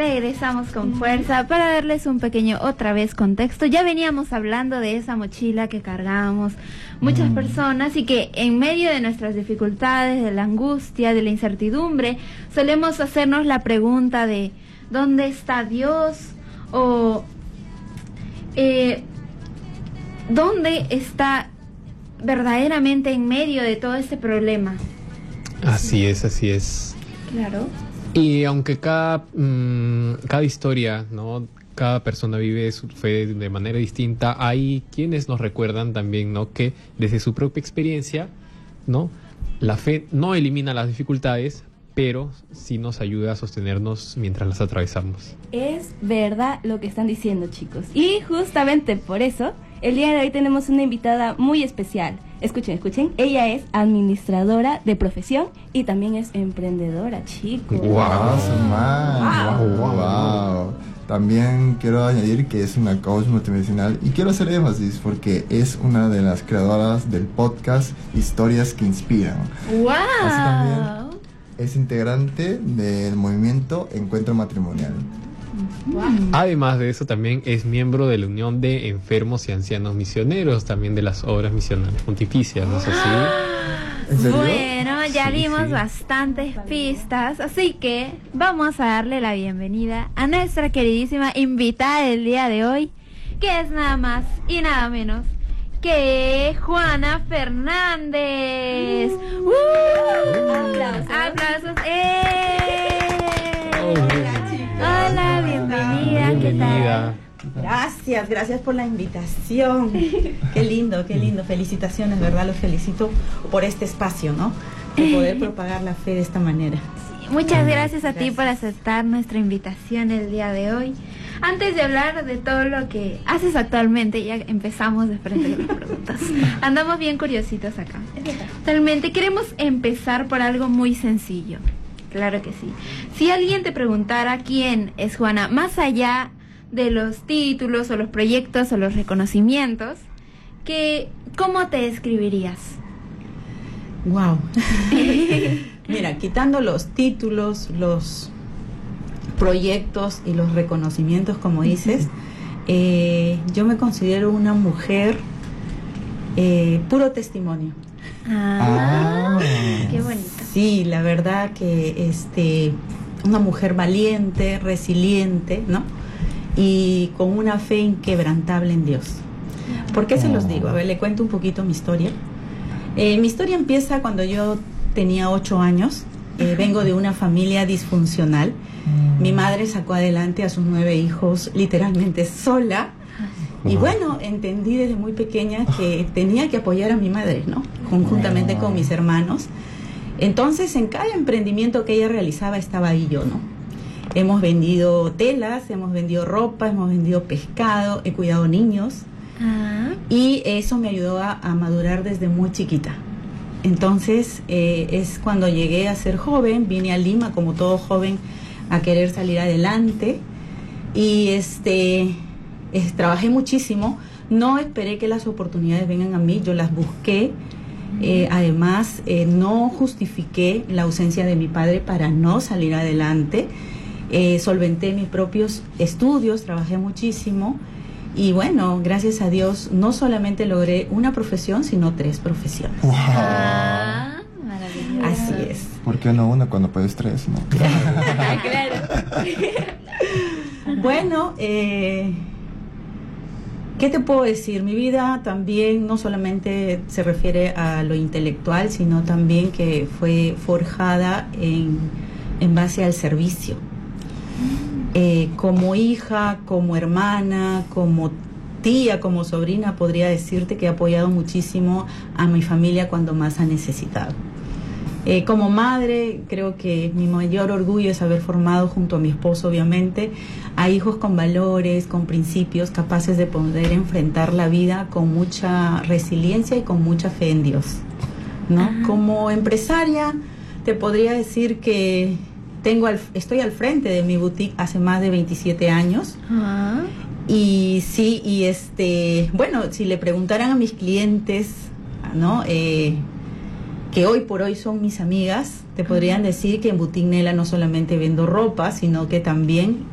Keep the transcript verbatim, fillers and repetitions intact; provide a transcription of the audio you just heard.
regresamos con fuerza para darles un pequeño otra vez contexto. Ya veníamos hablando de esa mochila que cargamos muchas mm. personas y que en medio de nuestras dificultades, de la angustia, de la incertidumbre, solemos hacernos la pregunta de ¿dónde está Dios? O eh, ¿dónde está verdaderamente en medio de todo este problema? Así es, así es. Claro. Y aunque cada, mmm, cada historia, ¿no? Cada persona vive su fe de manera distinta, hay quienes nos recuerdan también, ¿no? Que desde su propia experiencia, ¿no? La fe no elimina las dificultades, pero sí nos ayuda a sostenernos mientras las atravesamos. Es verdad lo que están diciendo, chicos. Y justamente por eso, el día de hoy tenemos una invitada muy especial. Escuchen, escuchen. Ella es administradora de profesión y también es emprendedora, chicos. ¡Wow! Wow, wow, wow, wow. También quiero añadir que es una coach motivacional y quiero hacer énfasis porque es una de las creadoras del podcast Historias que Inspiran. ¡Wow! Así también es integrante del movimiento Encuentro Matrimonial. Wow. Además de eso, también es miembro de la Unión de Enfermos y Ancianos Misioneros, también de las Obras Misionales Pontificias, ¿no es así? ¿En serio? Bueno, ya sí, dimos sí. bastantes pistas, así que vamos a darle la bienvenida a nuestra queridísima invitada del día de hoy, que es nada más y nada menos que Juana Fernández. Uh, uh, aplausos. Aplausos. ¡Eh! Oh, Hola, bienvenida. Bienvenida. ¿Qué tal? Gracias, gracias por la invitación. Qué lindo, qué lindo. Felicitaciones, ¿verdad? Los felicito por este espacio, ¿no? De poder propagar la fe de esta manera. Sí, muchas gracias a gracias. ti por aceptar nuestra invitación el día de hoy. Antes de hablar de todo lo que haces actualmente, ya empezamos de frente con las preguntas. Andamos bien curiositos acá. Realmente queremos empezar por algo muy sencillo. Claro que sí. Si alguien te preguntara quién es Juana, más allá de los títulos o los proyectos o los reconocimientos, que, ¿cómo te describirías? Wow. Mira, quitando los títulos, los proyectos y los reconocimientos, como dices, eh, yo me considero una mujer eh, puro testimonio. Ah, Ah. Qué bonito. Sí, la verdad que este, una mujer valiente, resiliente, ¿no? Y con una fe inquebrantable en Dios. ¿Por qué se los digo? A ver, le cuento un poquito mi historia. Eh, mi historia empieza cuando yo tenía ocho años. Eh, vengo de una familia disfuncional. Mi madre sacó adelante a sus nueve hijos literalmente sola. Y bueno, entendí desde muy pequeña que tenía que apoyar a mi madre, ¿no? Conjuntamente con mis hermanos. Entonces, en cada emprendimiento que ella realizaba estaba ahí yo, ¿no? Hemos vendido telas, hemos vendido ropa, hemos vendido pescado, he cuidado niños. Ah. Y eso me ayudó a, a madurar desde muy chiquita. Entonces, eh, es cuando llegué a ser joven, vine a Lima como todo joven a querer salir adelante. Y este... Eh, trabajé muchísimo, no esperé que las oportunidades vengan a mí, yo las busqué, eh, además eh, no justifiqué la ausencia de mi padre para no salir adelante, eh, solventé mis propios estudios, trabajé muchísimo y bueno, gracias a Dios no solamente logré una profesión, sino tres profesiones. Wow. Ah, maravilloso. Así es. ¿Por qué no una cuando puedes tres, no? Claro. Bueno, eh... ¿qué te puedo decir? Mi vida también no solamente se refiere a lo intelectual, sino también que fue forjada en, en base al servicio. Eh, como hija, como hermana, como tía, como sobrina, podría decirte que he apoyado muchísimo a mi familia cuando más ha necesitado. Eh, como madre, creo que mi mayor orgullo es haber formado junto a mi esposo, obviamente, a hijos con valores, con principios, capaces de poder enfrentar la vida con mucha resiliencia y con mucha fe en Dios, ¿no? Ajá. Como empresaria, te podría decir que tengo al, estoy al frente de mi boutique hace más de veintisiete años. Ajá. Y sí, y este, bueno, si le preguntaran a mis clientes, ¿no? Eh, que hoy por hoy son mis amigas, te podrían decir que en Boutique Nela no solamente vendo ropa, sino que también